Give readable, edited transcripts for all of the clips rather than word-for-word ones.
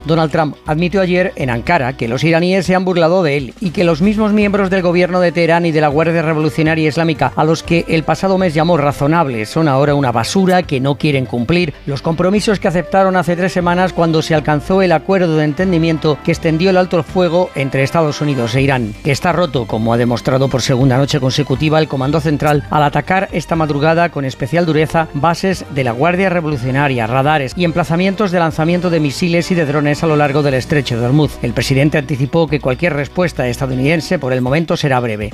Donald Trump admitió ayer en Ankara que los iraníes se han burlado de él y que los mismos miembros del gobierno de Teherán y de la Guardia Revolucionaria Islámica, a los que el pasado mes llamó razonables, son ahora una basura que no quieren cumplir los compromisos que aceptaron hace 3 semanas cuando se alcanzó el acuerdo de entendimiento que extendió el alto el fuego entre Estados Unidos e Irán, que está roto, como ha demostrado por segunda noche consecutiva el Comando Central al atacar esta madrugada con especial dureza bases de la Guardia Revolucionaria, radares y emplazamientos de lanzamiento de misiles y de drones a lo largo del estrecho de Hormuz. El presidente anticipó que cualquier respuesta estadounidense por el momento será breve.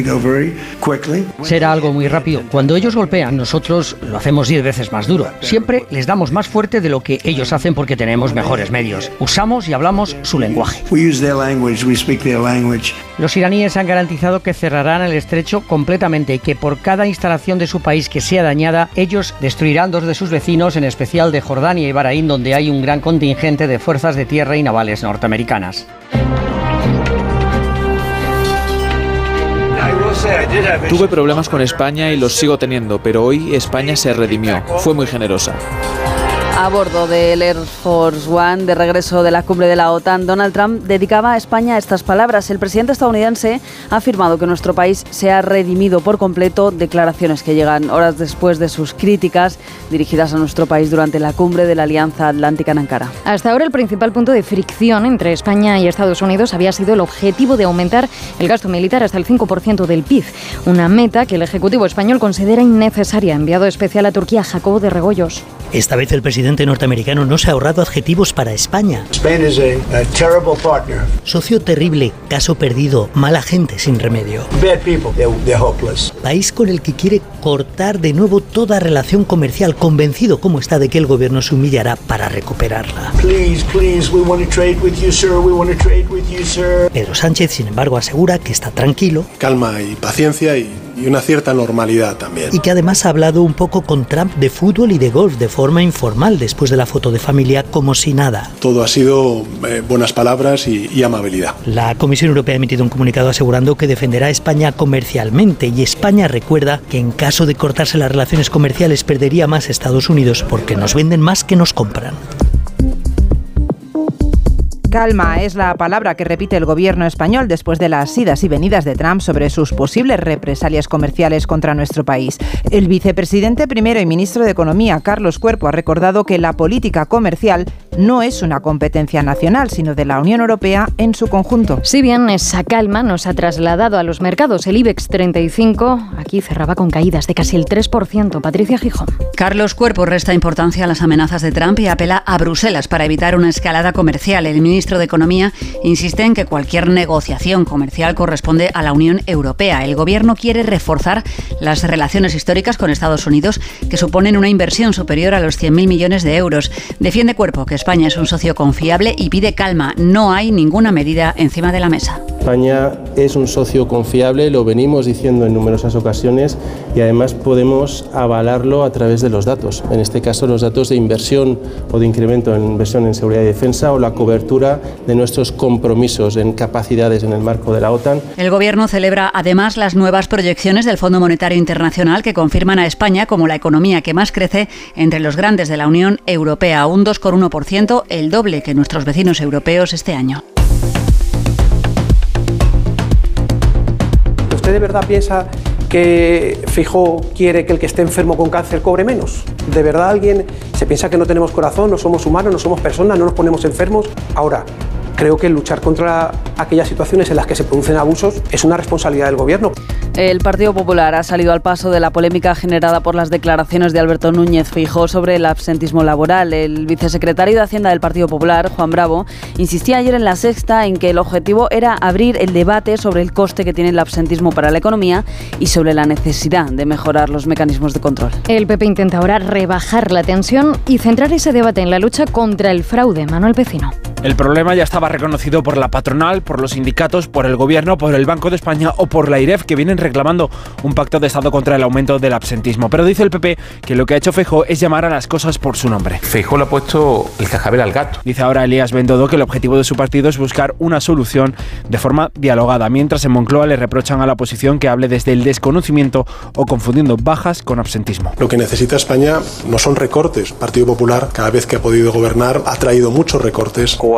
Será algo muy rápido. Cuando ellos golpean, nosotros lo hacemos 10 veces más duro. Siempre les damos más fuerte de lo que ellos hacen porque tenemos mejores medios. Usamos y hablamos su lenguaje. Los iraníes han garantizado que cerrarán el estrecho completamente y que por cada instalación de su país que sea dañada, ellos destruirán 2 de sus vecinos, en especial de Jordania y Bahrein, donde hay un gran contingente de fuerzas de tierra y navales norteamericanas. Tuve problemas con España y los sigo teniendo, pero hoy España se redimió. Fue muy generosa. A bordo del Air Force One, de regreso de la cumbre de la OTAN, Donald Trump dedicaba a España estas palabras. El presidente estadounidense ha afirmado que nuestro país se ha redimido por completo, declaraciones que llegan horas después de sus críticas dirigidas a nuestro país durante la cumbre de la Alianza Atlántica en Ankara. Hasta ahora el principal punto de fricción entre España y Estados Unidos había sido el objetivo de aumentar el gasto militar hasta el 5% del PIB, una meta que el Ejecutivo español considera innecesaria. Enviado especial a Turquía, Jacobo de Regoyos. Esta vez el presidente norteamericano no se ha ahorrado adjetivos para España. Socio terrible, caso perdido, mala gente sin remedio. País con el que quiere cortar de nuevo toda relación comercial, convencido como está de que el gobierno se humillará para recuperarla. Pedro Sánchez, sin embargo, asegura que está tranquilo. Calma y paciencia y una cierta normalidad también. Y que además ha hablado un poco con Trump de fútbol y de golf de forma informal después de la foto de familia, como si nada. Todo ha sido buenas palabras y amabilidad. La Comisión Europea ha emitido un comunicado asegurando que defenderá a España comercialmente, y España recuerda que en caso de cortarse las relaciones comerciales perdería más Estados Unidos porque nos venden más que nos compran. Calma es la palabra que repite el gobierno español después de las idas y venidas de Trump sobre sus posibles represalias comerciales contra nuestro país. El vicepresidente primero y ministro de Economía, Carlos Cuerpo, ha recordado que la política comercial no es una competencia nacional, sino de la Unión Europea en su conjunto. Si bien esa calma nos ha trasladado a los mercados, el IBEX 35 aquí cerraba con caídas de casi el 3%. Patricia Gijón. Carlos Cuerpo resta importancia a las amenazas de Trump y apela a Bruselas para evitar una escalada comercial. El ministro de Economía insiste en que cualquier negociación comercial corresponde a la Unión Europea. El gobierno quiere reforzar las relaciones históricas con Estados Unidos, que suponen una inversión superior a los 100.000 millones de euros. Defiende Cuerpo que España es un socio confiable y pide calma. No hay ninguna medida encima de la mesa. España es un socio confiable, lo venimos diciendo en numerosas ocasiones, y además podemos avalarlo a través de los datos. En este caso, los datos de inversión o de incremento en inversión en seguridad y defensa, o la cobertura de nuestros compromisos en capacidades en el marco de la OTAN. El Gobierno celebra además las nuevas proyecciones del Fondo Monetario Internacional que confirman a España como la economía que más crece entre los grandes de la Unión Europea, un 2,1%, el doble que nuestros vecinos europeos este año. ¿Usted de verdad piensa que Feijóo quiere que el que esté enfermo con cáncer cobre menos? ¿De verdad alguien se piensa que no tenemos corazón, no somos humanos, no somos personas, no nos ponemos enfermos? Ahora, creo que luchar contra aquellas situaciones en las que se producen abusos es una responsabilidad del Gobierno. El Partido Popular ha salido al paso de la polémica generada por las declaraciones de Alberto Núñez Feijóo sobre el absentismo laboral. El vicesecretario de Hacienda del Partido Popular, Juan Bravo, insistía ayer en La Sexta en que el objetivo era abrir el debate sobre el coste que tiene el absentismo para la economía y sobre la necesidad de mejorar los mecanismos de control. El PP intenta ahora rebajar la tensión y centrar ese debate en la lucha contra el fraude. Manuel Pecino. El problema ya estaba reconocido por la patronal, por los sindicatos, por el Gobierno, por el Banco de España o por la IREF, que vienen reclamando un pacto de Estado contra el aumento del absentismo. Pero dice el PP que lo que ha hecho Feijóo es llamar a las cosas por su nombre. Feijóo le ha puesto el cascabel al gato. Dice ahora Elías Bendodo que el objetivo de su partido es buscar una solución de forma dialogada, mientras en Moncloa le reprochan a la oposición que hable desde el desconocimiento o confundiendo bajas con absentismo. Lo que necesita España no son recortes. El Partido Popular, cada vez que ha podido gobernar, ha traído muchos recortes.